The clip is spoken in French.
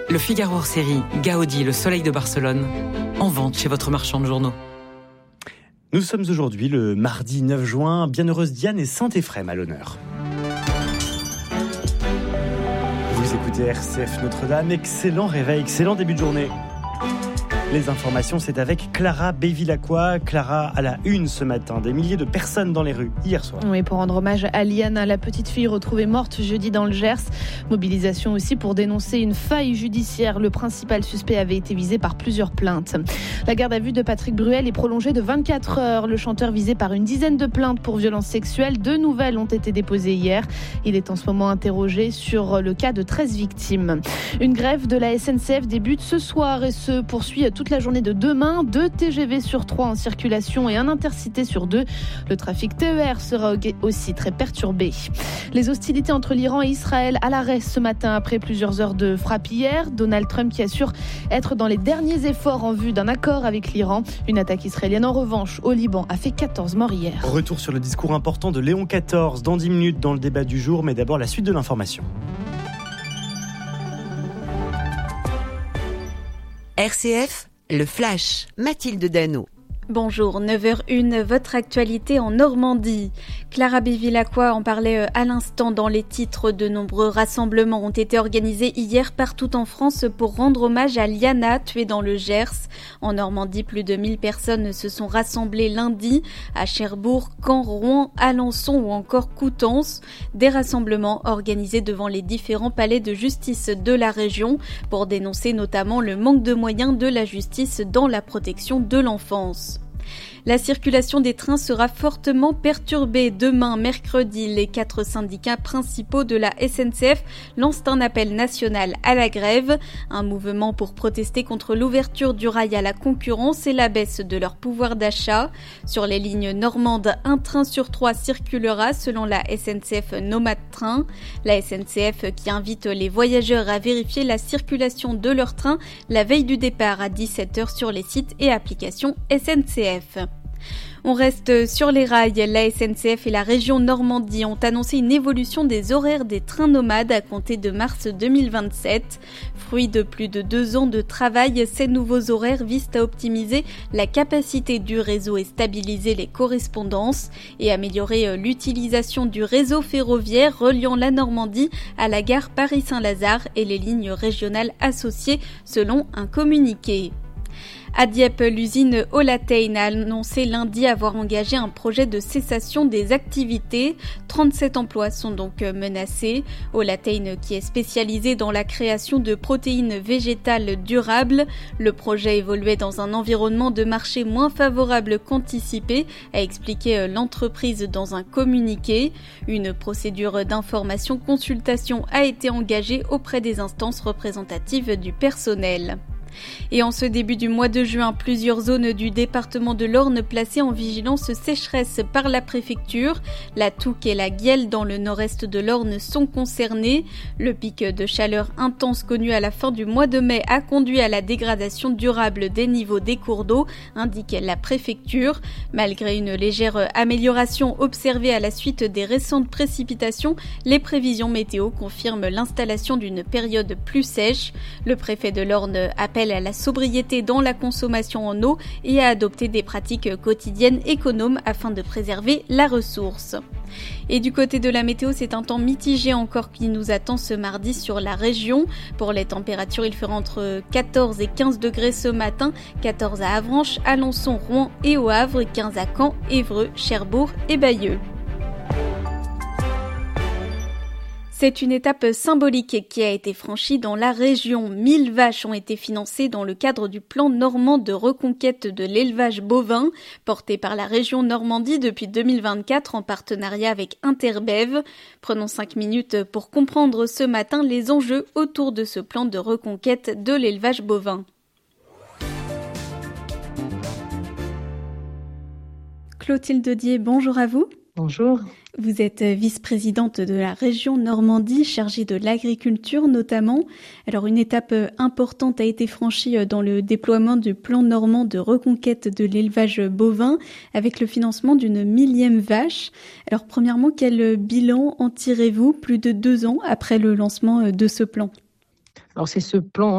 Le Figaro hors série, Gaudi, le soleil de Barcelone, en vente chez votre marchand de journaux. Nous sommes aujourd'hui le mardi 9 juin, Bienheureuse Diane et Saint-Éphrem à l'honneur. Vous écoutez RCF Notre-Dame, excellent réveil, excellent début de journée. Les informations, c'est avec Clara Bevilacqua. Clara, à la une ce matin, des milliers de personnes dans les rues hier soir. Oui, pour rendre hommage à Liana, la petite fille retrouvée morte jeudi dans le Gers. Mobilisation aussi pour dénoncer une faille judiciaire. Le principal suspect avait été visé par plusieurs plaintes. La garde à vue de Patrick Bruel est prolongée de 24 heures. Le chanteur visé par une dizaine de plaintes pour violences sexuelles. 2 nouvelles ont été déposées hier. Il est en ce moment interrogé sur le cas de 13 victimes. Une grève de la SNCF débute ce soir et se poursuit toute la journée de demain. 2 TGV sur 3 en circulation et un intercité sur 2. Le trafic TER sera aussi très perturbé. Les hostilités entre l'Iran et Israël à l'arrêt ce matin après plusieurs heures de frappe hier. Donald Trump qui assure être dans les derniers efforts en vue d'un accord avec l'Iran. Une attaque israélienne en revanche au Liban a fait 14 morts hier. Retour sur le discours important de Léon XIV dans 10 minutes dans le débat du jour, mais d'abord la suite de l'information. RCF, le Flash, Mathilde Dano. Bonjour, 9h01, votre actualité en Normandie. Clara Bevilacqua en parlait à l'instant dans les titres. De nombreux rassemblements ont été organisés hier partout en France pour rendre hommage à Liana, tuée dans le Gers. En Normandie, plus de 1000 personnes se sont rassemblées lundi à Cherbourg, Caen, Rouen, Alençon ou encore Coutances. Des rassemblements organisés devant les différents palais de justice de la région pour dénoncer notamment le manque de moyens de la justice dans la protection de l'enfance. La circulation des trains sera fortement perturbée demain, mercredi. Les 4 syndicats principaux de la SNCF lancent un appel national à la grève. Un mouvement pour protester contre l'ouverture du rail à la concurrence et la baisse de leur pouvoir d'achat. Sur les lignes normandes, un train sur 3 circulera selon la SNCF Nomade Train. La SNCF qui invite les voyageurs à vérifier la circulation de leur train la veille du départ à 17h sur les sites et applications SNCF. On reste sur les rails. La SNCF et la région Normandie ont annoncé une évolution des horaires des trains nomades à compter de mars 2027. Fruit de plus de 2 ans de travail, ces nouveaux horaires visent à optimiser la capacité du réseau et stabiliser les correspondances et améliorer l'utilisation du réseau ferroviaire reliant la Normandie à la gare Paris-Saint-Lazare et les lignes régionales associées selon un communiqué. À Dieppe, l'usine Olatein a annoncé lundi avoir engagé un projet de cessation des activités. 37 emplois sont donc menacés. Olatein, qui est spécialisé dans la création de protéines végétales durables. Le projet évoluait dans un environnement de marché moins favorable qu'anticipé, a expliqué l'entreprise dans un communiqué. Une procédure d'information-consultation a été engagée auprès des instances représentatives du personnel. Et en ce début du mois de juin, plusieurs zones du département de l'Orne placées en vigilance sécheresse par la préfecture. La Touques et la Guielle dans le nord-est de l'Orne sont concernées. Le pic de chaleur intense connu à la fin du mois de mai a conduit à la dégradation durable des niveaux des cours d'eau, indique la préfecture. Malgré une légère amélioration observée à la suite des récentes précipitations, les prévisions météo confirment l'installation d'une période plus sèche. Le préfet de l'Orne appelle à la sobriété dans la consommation en eau et à adopter des pratiques quotidiennes économes afin de préserver la ressource. Et du côté de la météo, c'est un temps mitigé encore qui nous attend ce mardi sur la région. Pour les températures, il fera entre 14 et 15 degrés ce matin, 14 à Avranches, Alençon, Rouen et au Havre, 15 à Caen, Évreux, Cherbourg et Bayeux. C'est une étape symbolique qui a été franchie dans la région. 1000 vaches ont été financées dans le cadre du plan normand de reconquête de l'élevage bovin, porté par la région Normandie depuis 2024 en partenariat avec Interbev. Prenons 5 minutes pour comprendre ce matin les enjeux autour de ce plan de reconquête de l'élevage bovin. Clotilde Dier, bonjour à vous. Bonjour. Vous êtes vice-présidente de la région Normandie, chargée de l'agriculture notamment. Alors une étape importante a été franchie dans le déploiement du plan normand de reconquête de l'élevage bovin avec le financement d'une 1000e vache. Alors premièrement, quel bilan en tirez-vous plus de 2 ans après le lancement de ce plan ? Alors c'est ce plan